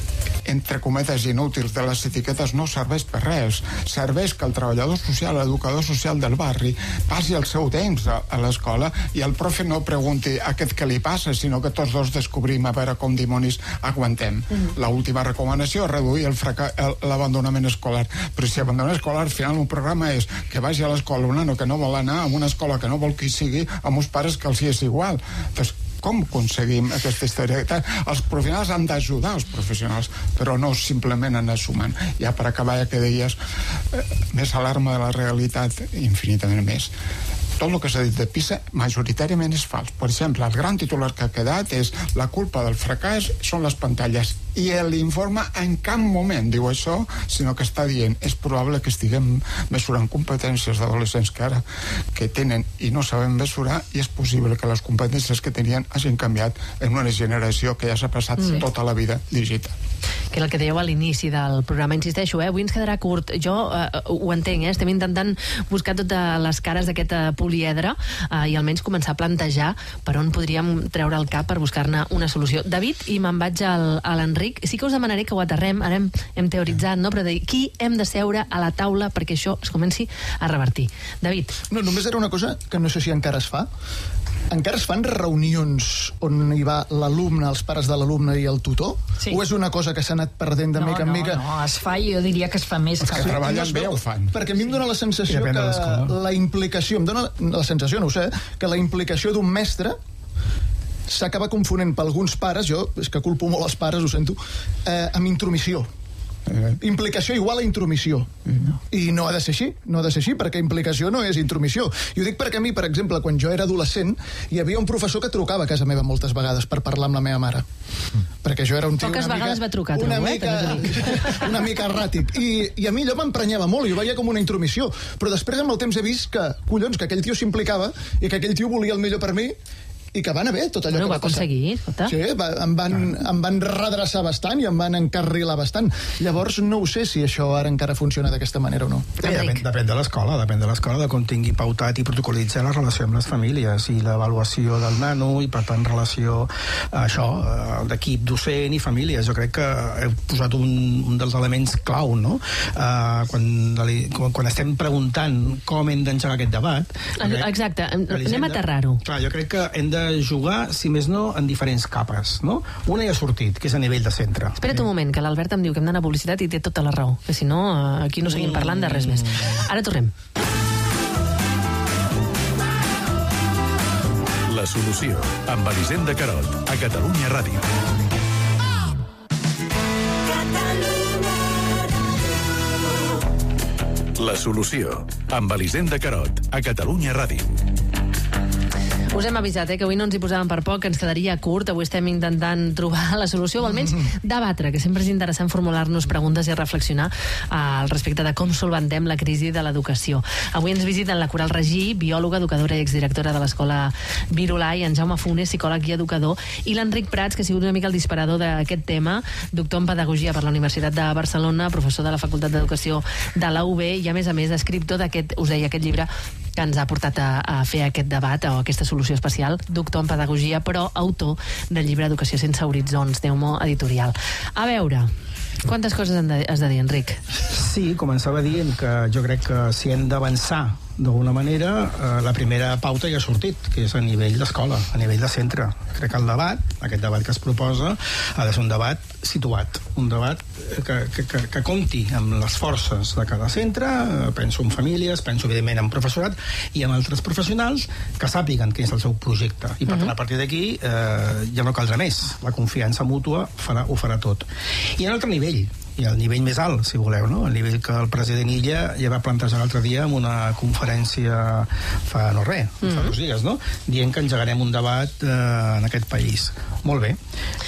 entre cometes inútils de les etiquetes no serveix per res. Serveix que el treballador social, l'educador social del barri passi el seu temps a l'escola i el profe no pregunti a aquest què li passa, sinó que tots dos descobrim a veure com dimonis aguantem. L'última recomanació és reduir l'abandonament escolar. Però si abandonament escolar, al final un programa és que vagi a l'escola un nano que no vol anar, a una escola que no vol que hi sigui, amb uns pares que els hi és igual. Doncs com aconseguim aquesta història? Els professionals han d'ajudar els professionals, però no simplement anar sumant. Ja per acabar, ja que deies, més alarma de la realitat, infinitament més. Tot el que s'ha dit de PISA majoritàriament és fals. Per exemple, el gran titular que ha quedat és la culpa del fracàs són les pantalles, i l'informe en cap moment diu això, sinó que està dient és probable que estiguem mesurant competències d'adolescents que ara que tenen i no sabem mesurar, i és possible que les competències que tenien hagin canviat en una generació que ja s'ha passat tota la vida digital. Que és el que dèieu a l'inici del programa, insisteixo, avui ens quedarà curt. Jo ho entenc, estem intentant buscar totes les cares d'aquest poliedre i almenys començar a plantejar per on podríem treure el cap per buscar-ne una solució. David, i me'n vaig a l'Enric, sí que us demanaré que ho aterrem, ara hem teoritzat, no? Però de qui hem de seure a la taula perquè això es comenci a revertir. David. No, només era una cosa que no sé si encara es fa. Encara es fan reunions on hi va l'alumne, els pares de l'alumne i el tutor? Sí. O és una cosa que s'ha anat perdent de mica en mica? No, es fa, i jo diria que es fa més. Que treballen bé ho fan. Perquè a mi em dóna la sensació que la implicació, em dóna la sensació, no ho sé, que la implicació d'un mestre s'acaba confonent per alguns pares, jo és que culpo molt els pares, ho sento, amb intromissió. Implicació igual a intromissió. I no ha de ser així, perquè implicació no és intromissió. I ho dic perquè a mi, per exemple, quan jo era adolescent, hi havia un professor que trucava a casa meva moltes vegades per parlar amb la meva mare. Perquè jo era un tio poques vegades va trucar, una mica erràtic. I a mi allò m'emprenyava molt, i ho veia com una intromissió. Però després amb el temps he vist que, collons, que aquell tio s'implicava i que aquell tio volia el millor per mi, i que van haver tot allò que va passar. Aconseguir, escolta. Sí, em van redreçar bastant i em van encarrilar bastant. Llavors no ho sé si això ara encara funciona d'aquesta manera o no. Depèn de l'escola, de com tingui pautat i protocolitzar la relació amb les famílies i l'avaluació del nano, i per tant relació a això, d'equip docent i famílies. Jo crec que heu posat un dels elements clau, no? Quan estem preguntant com hem d'engegar aquest debat. Exacte, anem a aterrar-ho. Clar, jo crec que hem de jugar, si més no, en diferents capes, no? Una ja ha sortit, que és a nivell de centre. Espera't un moment, que l'Albert em diu que hem d'anar a publicitat i té tota la raó, que si no, aquí no seguim parlant de res més. Ara tornem. La solució, amb Elisenda Carot, a Catalunya Ràdio. La solució, amb Elisenda Carot, a Catalunya Ràdio. Us hem avisat, que avui no ens hi posàvem per poc, que ens quedaria curt. Avui estem intentant trobar la solució, o almenys debatre, que sempre és interessant formular-nos preguntes i reflexionar al respecte de com solventem la crisi de l'educació. Avui ens visiten la Coral Regí, biòloga, educadora i exdirectora de l'Escola Virolai, en Jaume Funes, psicòleg i educador, i l'Enric Prats, que ha sigut una mica el disparador d'aquest tema, doctor en Pedagogia per la Universitat de Barcelona, professor de la Facultat d'Educació de la UB i, a més, escriptor d'aquest, us deia, aquest llibre que ens ha portat a fer aquest debat o aquesta solució especial, doctor en Pedagogia, però autor del llibre Educació sense horitzons, Neumo Editorial. A veure, quantes coses has de dir, Enric? Sí, començava dient que jo crec que si hem d'avançar d'alguna manera, la primera pauta ja ha sortit, que és a nivell d'escola, a nivell de centre. Crec que el debat, aquest debat que es proposa, ha de ser un debat situat, un debat que compti amb les forces de cada centre, penso en famílies, penso evidentment en professorat i en altres professionals que sàpiguen quin és el seu projecte. I per tant, a partir d'aquí ja no caldrà més. La confiança mútua ho farà tot. I en altre nivell, i el nivell més alt, si voleu, no? El nivell que el president Illa ja va plantejar l'altre dia en una conferència fa 2 dies, no? Dient que engegarem un debat en aquest país. Molt bé.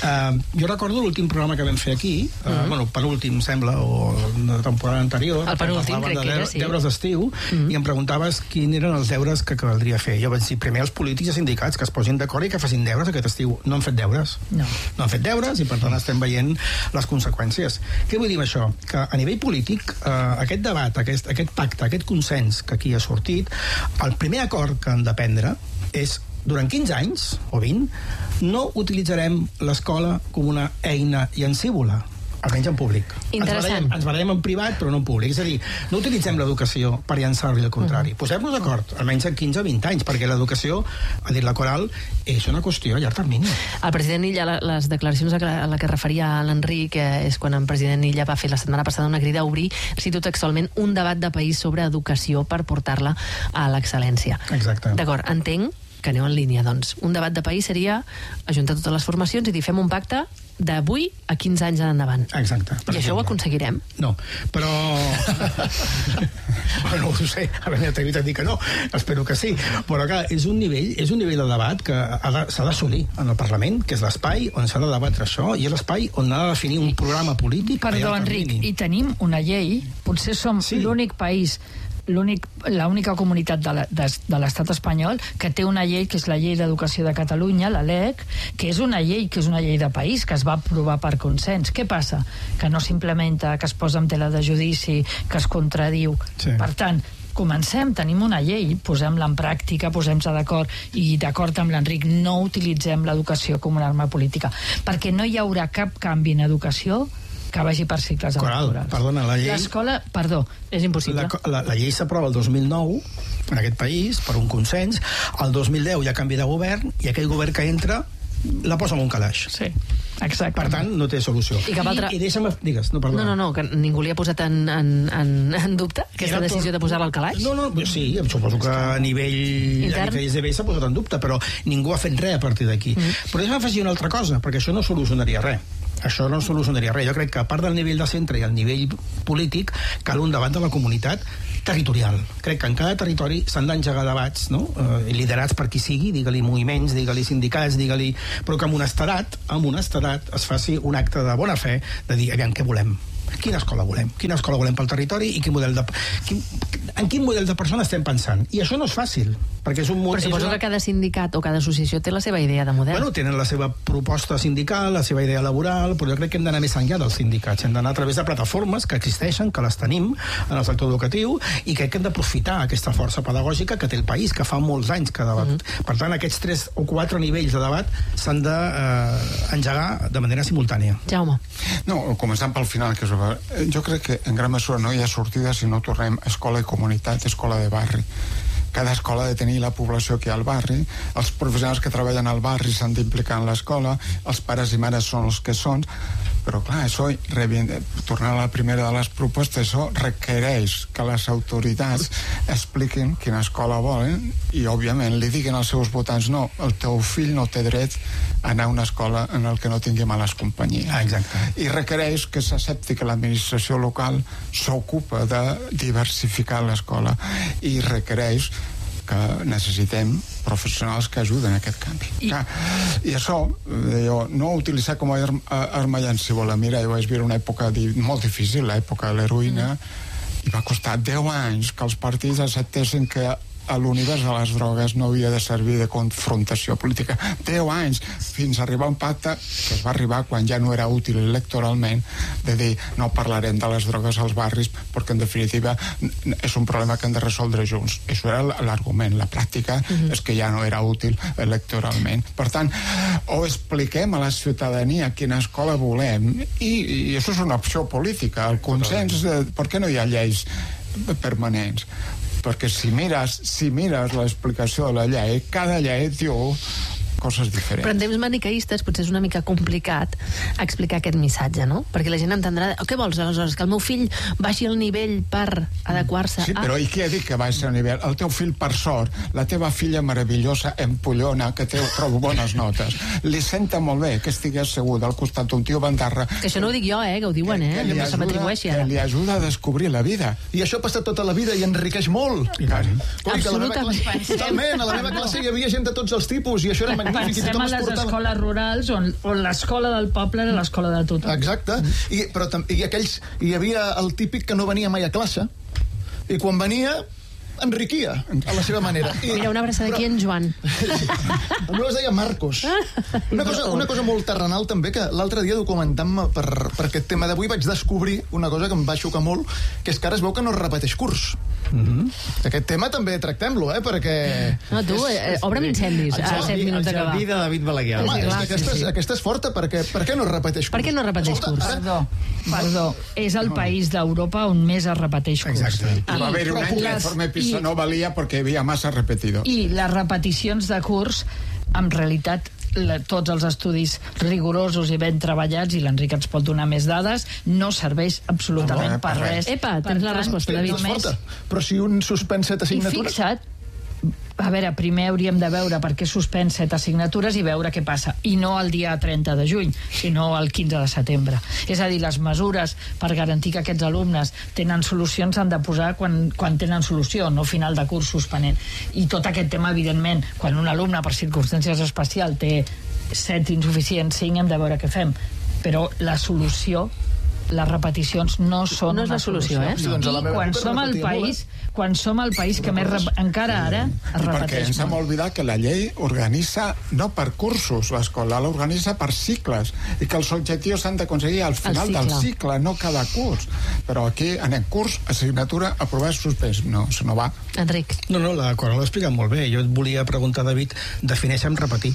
Jo recordo l'últim programa que vam fer aquí, penúltim, sembla, o de temporada anterior. El penúltim, crec que era, sí. Deures d'estiu, i em preguntaves quins eren els deures que caldria fer. Jo vaig dir, primer els polítics i sindicats que es posin d'acord i que facin deures aquest estiu. No han fet deures. No han fet deures i, per tant, estem veient les conseqüències. Què vull dir això? Que a nivell polític, aquest debat, aquest pacte, aquest consens que aquí ha sortit, el primer acord que han de prendre és, durant 15 anys, o 20, no utilitzarem l'escola com una eina llancívola, almenys en públic. Interessant. Ens barallem en privat, però no en públic. És a dir, no utilitzem l'educació per llançar-li el contrari. Posem-nos d'acord, almenys en 15 o 20 anys, perquè l'educació, ha dit la Coral, és una qüestió a llarg termini. El president Illa, les declaracions a la que referia l'Enric, és quan el president Illa va fer la setmana passada una crida a obrir, cito textualment, un debat de país sobre educació per portar-la a l'excel·lència. Exacte. D'acord, entenc que aneu en línia, doncs. Un debat de país seria ajuntar totes les formacions i dir, fem un pacte d'avui a 15 anys en endavant. Exacte. I això ho aconseguirem? No, però... no ho sé, a veure, t'he dit a dir que no, espero que sí, però clar, és un nivell de debat que s'ha d'assolir en el Parlament, que és l'espai on s'ha de debatre això, i és l'espai on ha de definir un programa polític. Perdó, Enric, i tenim una llei, potser som l'únic país, l'única comunitat de l'estat espanyol que té una llei que és la Llei d'Educació de Catalunya, la LEC, que és una llei de país, que es va aprovar per consens. Què passa? Que no s'implementa, que es posa en tela de judici, que es contradiu. Sí. Per tant, comencem, tenim una llei, posem-la en pràctica, posem-se d'acord, i d'acord amb l'Enric, no utilitzem l'educació com una arma política, perquè no hi haurà cap canvi en educació que vagi per cicles electorals. Perdona, la llei... L'escola, perdó, és impossible. La llei s'aprova el 2009 en aquest país per un consens, el 2010 hi ha canvi de govern i aquell govern que entra la posa en un calaix. Sí, exacte. Per tant, no té solució. I deixa'm... Digues, no, perdona. No, que ningú li ha posat en dubte aquesta decisió de posar-la al calaix? No, sí, suposo que a nivell ICB s'ha posat en dubte, però ningú ha fet res a partir d'aquí. Però deixa'm afegir una altra cosa, perquè això no solucionaria res. Això no solucionaria res. Jo crec que a part del nivell de centre i el nivell polític cal un debat de la comunitat territorial. Crec que en cada territori s'han d'engegar debats, no? Liderats per qui sigui, digue-li moviments, digue-li sindicats, digue-li... però que amb honestedat es faci un acte de bona fe de dir, aviam, què volem? Quina escola volem? Quina escola volem pel territori i en quin model de persona estem pensant? I això no és fàcil, perquè és un model... Però suposo que cada sindicat o cada associació té la seva idea de model. Bueno, tenen la seva proposta sindical, la seva idea laboral, però jo crec que hem d'anar més enllà dels sindicats, hem d'anar a través de plataformes que existeixen, que les tenim en el sector educatiu, i crec que hem d'aprofitar aquesta força pedagògica que té el país, que fa molts anys que debat. Per tant, aquests 3 o 4 nivells de debat s'han d'engegar de manera simultània. Jaume. No, començant pel final, que jo crec que en gran mesura no hi ha sortida si no tornem escola i comunitat, escola de barri. Cada escola ha de tenir la població que hi ha al barri, els professionals que treballen al barri s'han d'implicar en l'escola, els pares i mares són els que són, però clar, això, tornant a la primera de les propostes, això requereix que les autoritats expliquin quina escola volen i, òbviament, li diguin als seus votants no, el teu fill no té dret a anar a una escola en el que no tingui males companyies. Exacte. I requereix que s'accepti que l'administració local s'ocupa de diversificar l'escola i requereix que necessitem professionals que ajuden a aquest canvi. I això, no utilitzar com a arma llancívola. Mira, jo vaig viure una època molt difícil, l'època de l'heroïna, i va costar 10 anys que els partits acceptessin que a l'univers de les drogues no havia de servir de confrontació política. 10 anys, fins a arribar a un pacte que es va arribar quan ja no era útil electoralment, de dir, no parlarem de les drogues als barris perquè en definitiva és un problema que hem de resoldre junts. Això era l'argument. La pràctica és que ja no era útil electoralment. Per tant, o expliquem a la ciutadania quina escola volem i això és una opció política. El consens, per què no hi ha lleis permanents? Perquè si mires l'explicació de la llei, cada llei diu coses diferents. Però en temps maniqueistes potser és una mica complicat explicar aquest missatge, no? Perquè la gent entendrà, què vols aleshores? Que el meu fill baixi el nivell per adequar-se a... Sí, però i qui ha dit que baixi el nivell? El teu fill, per sort, la teva filla meravellosa, empollona, que té prou bones notes, li senta molt bé que estigui asseguda al costat d'un tio bandarra. Que això no ho dic jo, que ho diuen, que se m'atribueixi ara. Que li ajuda a descobrir la vida. I això ha passat tota la vida i enriqueix molt. I tant. Absolutament. Totalment, a la meva classe hi havia gent de tots els tipus i això era magnífic. Pensem a les escoles rurals on l'escola del poble era l'escola de tothom. Exacte. I aquells, hi havia el típic que no venia mai a classe i quan venia enriquia a la seva manera. Mira, una abraçada aquí en Joan. El meu es deia Marcos. Una cosa molt terrenal també, que l'altre dia documentant-me per aquest tema d'avui vaig descobrir una cosa que em va xocar molt, que és que ara es veu que no es repeteix curs. Aquest tema també tractem-lo, perquè... No, tu, obre'm incendis a 7 minuts d'acabar. El Xavi de David Balaguer. Home, aquesta és forta, per què no es repeteix curs? Per què no es repeteix curs? Perdó, és el país d'Europa on més es repeteix curs. Exacte. Va haver un any que l'informe PISA no valia perquè hi havia massa repetido. I les repeticions de curs, en realitat, tots els estudis rigorosos i ben treballats, i l'Enric ens pot donar més dades, no serveix absolutament per res. Epa, tens la resposta, David. Però si un suspèn 7 assignatures... I fixa't, a veure, primer hauríem de veure per què suspèn 7 assignatures i veure què passa. I no el dia 30 de juny, sinó el 15 de setembre. És a dir, les mesures per garantir que aquests alumnes tenen solucions s'han de posar quan tenen solució, no final de curs suspenent. I tot aquest tema, evidentment, quan un alumne per circumstàncies especials té 7 insuficients, 5, hem de veure què fem. Però la solució, les repeticions no són la solució, Sí, doncs I quan som el país que més encara ara es repeteix. Perquè ens hem oblidat que la llei organitza no per cursos l'escola, l'organitza per cicles i que els objectius s'han d'aconseguir al final del cicle, no cada curs. Però aquí anem curs, assignatura, aprovar, suspès. No, això no va. Enric. No, la Coral ho ha explicat molt bé. Jo et volia preguntar, David, defineixem repetir.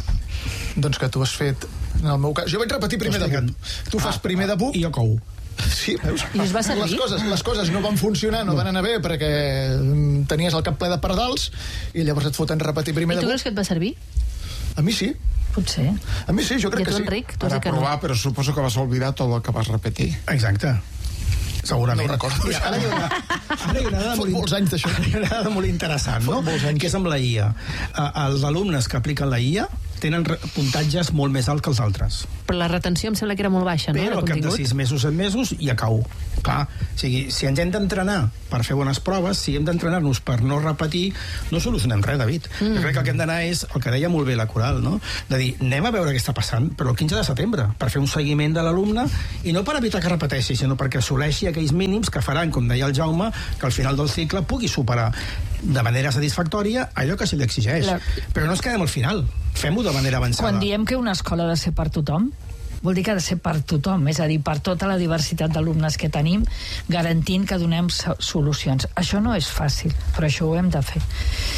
Doncs que tu has fet, en el meu cas, jo vaig repetir primer de BUP. Tu fas primer de BUP i jo cou. Sí, veus? I es va servir? Les coses no van funcionar, no van anar bé perquè tenies el cap ple de pardals i llavors et foten repetir primer de BUP. I tu creus que et va servir? A mi sí. Potser. A mi sí, jo crec que sí. Enric, Per aprovar, però suposo que vas oblidar tot el que vas repetir. Exacte. Segurament. No ho recordo. Ara hi ha una dada molts anys d'això. Una dada molt interessant, no? Que és amb la IA. Els alumnes que apliquen la IA tenen puntatges molt més alts que els altres. Però la retenció em sembla que era molt baixa, no? Però al cap de 6 mesos, 7 mesos, ja cau. Clar, o sigui, si ens hem d'entrenar per fer bones proves, si hem d'entrenar-nos per no repetir, no solucionem res, David. Jo crec que el que hem d'anar és, el que deia molt bé la Coral, no? De dir, anem a veure què està passant, però el 15 de setembre, per fer un seguiment de l'alumne, i no per evitar que repeteixi, sinó perquè assoleixi aquells mínims que faran, com deia el Jaume, que al final del cicle pugui superar de manera satisfactòria allò que se li exigeix. Però no ens quedem al final, fem-ho de manera avançada. Quan diem que una escola ha de ser per tothom, vol dir que ha de ser per tothom, és a dir, per tota la diversitat d'alumnes que tenim, garantint que donem solucions. Això no és fàcil, però això ho hem de fer.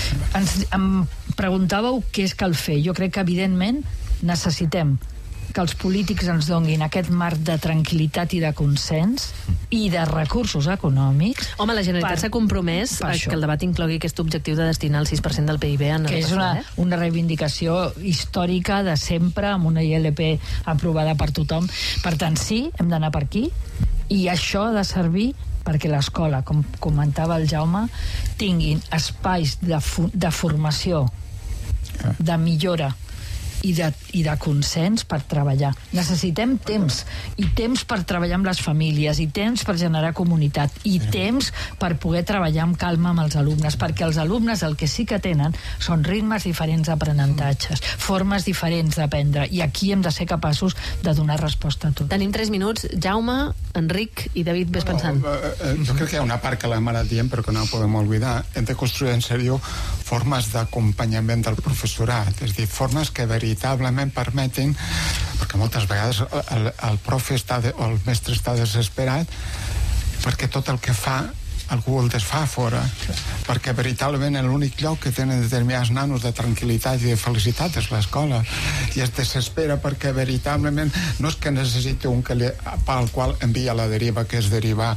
Em preguntàveu què és cal fer. Jo crec que, evidentment, necessitem que els polítics ens donguin aquest marc de tranquil·litat i de consens i de recursos econòmics. Home, la Generalitat s'ha compromès que el debat inclogui aquest objectiu de destinar el 6% del PIB en que és una reivindicació històrica de sempre, amb una ILP aprovada per tothom. Per tant, sí, hem d'anar per aquí, i això ha de servir perquè l'escola, com comentava el Jaume, tinguin espais de formació, de millora i de consens per treballar. Necessitem temps, i temps per treballar amb les famílies, i temps per generar comunitat, i temps per poder treballar amb calma amb els alumnes, perquè els alumnes el que sí que tenen són ritmes diferents d'aprenentatges, formes diferents d'aprendre, i aquí hem de ser capaços de donar resposta a tot. Tenim 3 minuts. Jaume, Enric i David, ves pensant. Jo crec que hi ha una part que l'hem anat dient però que no podem oblidar. Hem de construir en sèrio formes d'acompanyament del professorat, és a dir, formes que veritablement permetin, perquè moltes vegades el profe o el mestre està desesperat perquè tot el que fa algú el desfà fora, perquè veritablement l'únic lloc que tenen determinats nanos de tranquil·litat i de felicitat és l'escola, i es desespera perquè veritablement no és que necessiti un pel qual envia la deriva, que és derivar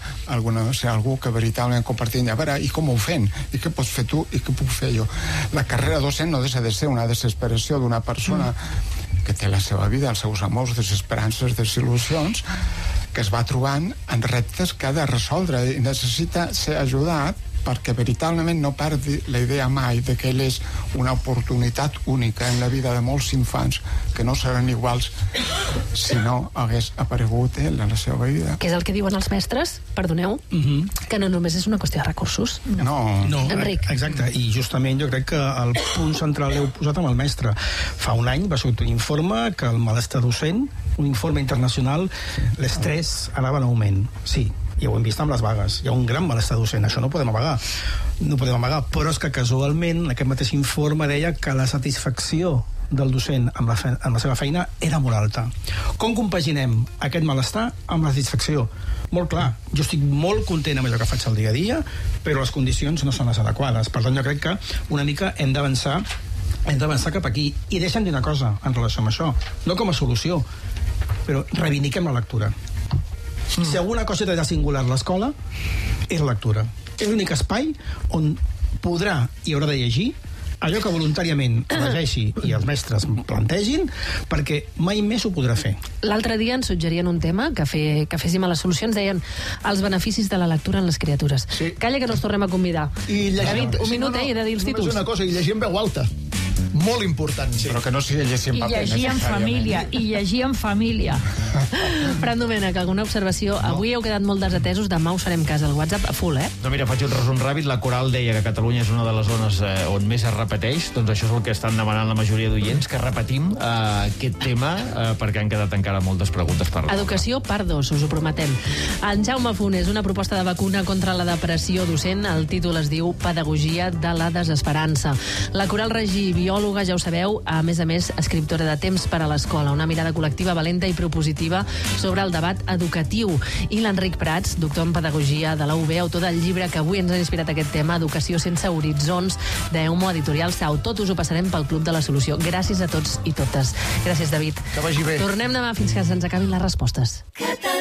algú que veritablement compartint, a veure, i com ho fem? I què pots fer tu? I què puc fer jo? La carrera docent no deixa de ser una desesperació d'una persona que té la seva vida, els seus amors, desesperances, desil·lusions, que es va trobant en reptes que ha de resoldre i necessita ser ajudat perquè veritablement no perdi la idea mai de que ell és una oportunitat única en la vida de molts infants que no seran iguals si no hagués aparegut ell en la seva vida. Que és el que diuen els mestres, perdoneu, que no només és una qüestió de recursos. No. Enric. Exacte, i justament jo crec que el punt central l'heu posat amb el mestre. Fa un any va sortir un informe que el malestar docent, un informe internacional, l'estrès anava en augment. Sí, i ho hem vist amb les vagues. Hi ha un gran malestar docent, això no ho podem amagar. No ho podem amagar, però és que casualment aquest mateix informe deia que la satisfacció del docent amb la seva feina era molt alta. Com compaginem aquest malestar amb la satisfacció? Molt clar, jo estic molt content amb allò que faig al dia a dia, però les condicions no són les adequades. Per tant, jo crec que una mica hem d'avançar cap aquí. I deixa'm dir una cosa en relació amb això, no com a solució, però reivindiquem la lectura. Si alguna cosa té de singular l'escola, és la lectura. És l'únic espai on podrà i haurà de llegir allò que voluntàriament llegeixi i els mestres plantegin, perquè mai més ho podrà fer. L'altre dia ens suggerien un tema que féssim a les solucions, deien els beneficis de la lectura en les criatures. Sí. Calla que no els tornem a convidar. David, un minut, he de dir els títols. Només una cosa, i llegir en veu alta. Molt important. Sí. Però que no sigui llegir en paper. I llegir en família. Fran Domènech, alguna observació? No. Avui heu quedat molt desatesos, demà us farem cas al WhatsApp a full, No, mira, faig un resum ràpid. La Coral deia que Catalunya és una de les zones on més es repeteix, doncs això és el que estan demanant la majoria d'oients, que repetim aquest tema perquè han quedat encara moltes preguntes per Educació, part 2, us ho prometem. En Jaume Funes, una proposta de vacuna contra la depressió docent, el títol es diu Pedagogia de la desesperança. La Coral Regí, biòloga, ja ho sabeu, a més, escriptora de Temps per a l'Escola, una mirada col·lectiva valenta i propositiva sobre el debat educatiu. I l'Enric Prats, doctor en Pedagogia de la UB, autor del llibre que avui ens ha inspirat aquest tema, Educació sense horitzons, d'Eumo Editorial Sau. Tot us ho passarem pel Club de la Solució. Gràcies a tots i totes. Gràcies, David. Que vagi bé. Tornem demà fins que se'ns acabin les respostes.